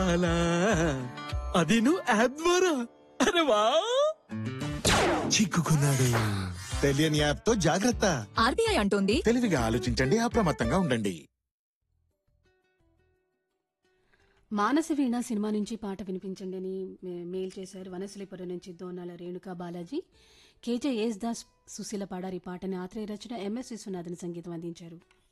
కావాలా అది నువ్వు యాప్ ద్వారా. అరే వా, చిక్కుకున్నాడు. తెలియని యాప్ తో జాగ్రత్త. ఆర్బీఐ అంటోంది తెలివిగా ఆలోచించండి, అప్రమత్తంగా ఉండండి. మానసవీణ సినిమా నుంచి పాట వినిపించండి అని మెయిల్ చేశారు. వనసలిపురం నుంచి దోనాల రేణుకా బాలాజీ. కేజే యేసుదాస్ సుశీల పాడారి పాటని ఆత్రేయ రచన, ఎంఎస్ విశ్వనాథన్ సంగీతం అందించారు.